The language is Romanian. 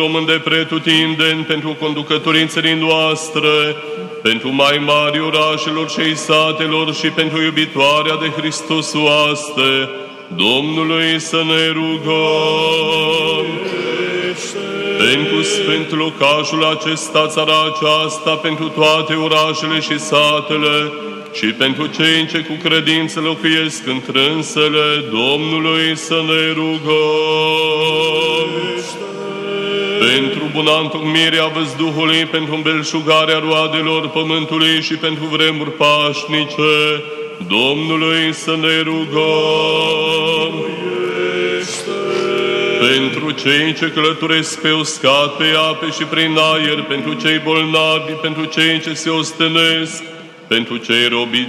Român de pretutindeni, pentru conducătorii țării noastre, pentru mai mari orașelor și satelor și pentru iubitoarea de Hristos oaste, Domnului să ne rugăm. Pentru Sfântul locașul acesta, țara aceasta, pentru toate orașele și satele, și pentru cei ce cu credință locuiesc întrânsele, Domnului să ne rugăm. Pentru buna întocmire a văzduhului, pentru îmbelșugarea roadelor pământului și pentru vremuri pașnice, Domnului să ne rugăm. Pentru cei ce călătoresc pe uscat, pe ape și prin aer, pentru cei bolnavi, pentru cei ce se ostenesc, pentru cei robiți